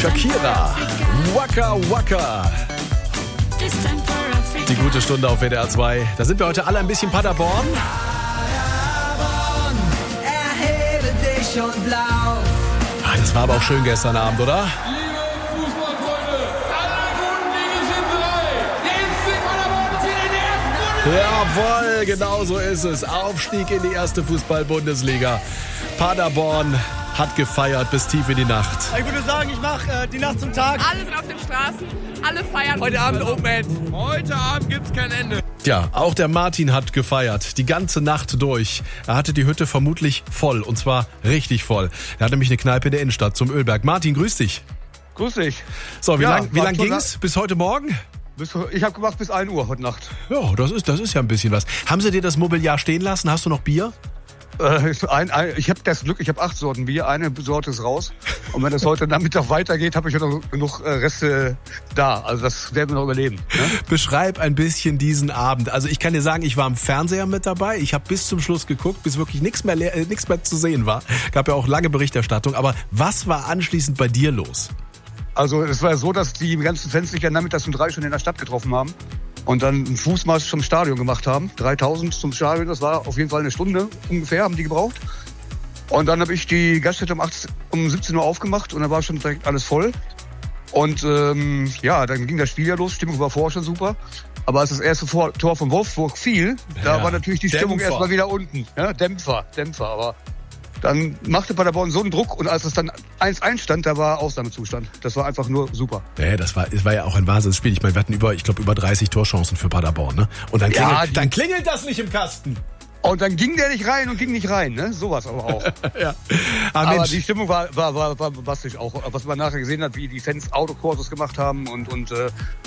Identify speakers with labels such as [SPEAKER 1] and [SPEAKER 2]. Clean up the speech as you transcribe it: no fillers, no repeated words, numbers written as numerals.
[SPEAKER 1] Shakira, Waka Waka. Die gute Stunde auf WDR 2. Da sind wir heute alle ein bisschen Paderborn.
[SPEAKER 2] Erhebe dich und blau.
[SPEAKER 1] Das war aber auch schön gestern Abend, oder?
[SPEAKER 3] Liebe Fußballfreunde, alle guten Dinge sind drei. Der FC Paderborn ist wieder in der ersten Bundesliga.
[SPEAKER 1] Jawohl, genau so ist es. Aufstieg in die erste Fußball-Bundesliga. Paderborn hat gefeiert bis tief in die Nacht.
[SPEAKER 4] Ich würde sagen, ich mache die Nacht zum Tag.
[SPEAKER 5] Alle sind auf den Straßen, alle feiern.
[SPEAKER 4] Heute Abend Open End.
[SPEAKER 3] Heute Abend gibt's kein Ende.
[SPEAKER 1] Ja, auch der Martin hat gefeiert, die ganze Nacht durch. Er hatte die Hütte vermutlich voll, und zwar richtig voll. Er hatte nämlich eine Kneipe in der Innenstadt zum Ölberg. Martin, grüß dich.
[SPEAKER 6] Grüß dich.
[SPEAKER 1] So, wie
[SPEAKER 6] Ja,
[SPEAKER 1] lang ging's? Bis heute Morgen?
[SPEAKER 6] Ich habe gemacht bis 1 Uhr heute Nacht.
[SPEAKER 1] Ja, das ist ja ein bisschen was. Haben sie dir das Mobiliar stehen lassen? Hast du noch Bier?
[SPEAKER 6] Ich habe das Glück, ich habe 8 Sorten Bier, eine Sorte ist raus. Und wenn es heute Nachmittag weitergeht, habe ich noch genug Reste da. Also das werden wir noch überleben. Ne?
[SPEAKER 1] Beschreib ein bisschen diesen Abend. Also ich kann dir sagen, ich war am Fernseher mit dabei. Ich habe bis zum Schluss geguckt, bis wirklich nichts mehr zu sehen war. Gab ja auch lange Berichterstattung. Aber was war anschließend bei dir los?
[SPEAKER 6] Also es war so, dass die ganzen Fans sich ja nachmittags um 3 schon in der Stadt getroffen haben. Und dann einen Fußmarsch zum Stadion gemacht haben. 3000 zum Stadion, das war auf jeden Fall eine Stunde ungefähr, haben die gebraucht. Und dann habe ich die Gaststätte um 17 Uhr aufgemacht und dann war schon direkt alles voll. Und dann ging das Spiel ja los, Stimmung war vorher schon super. Aber als das erste Tor von Wolfsburg fiel, da war natürlich die Stimmung erstmal wieder unten. Ja, Dämpfer, aber dann machte Paderborn so einen Druck und als es dann 1-1 stand, da war Ausnahmezustand. Das war einfach nur super.
[SPEAKER 1] Ja, es war ja auch ein Wahnsinnsspiel. Ich meine, wir hatten über 30 Torchancen für Paderborn, ne? Und dann klingelt das nicht im Kasten.
[SPEAKER 6] Und dann ging der nicht rein und ging nicht rein, ne? Sowas aber auch.
[SPEAKER 1] Ja.
[SPEAKER 6] Aber die Stimmung war bombastisch auch. Was man nachher gesehen hat, wie die Fans Autokursus gemacht haben und